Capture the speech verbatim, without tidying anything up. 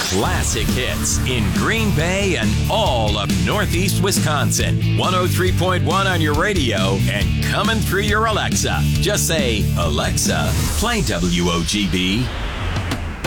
classic hits in Green Bay and all of Northeast Wisconsin. one oh three point one on your radio and coming through your Alexa. Just say, Alexa, play W O G B.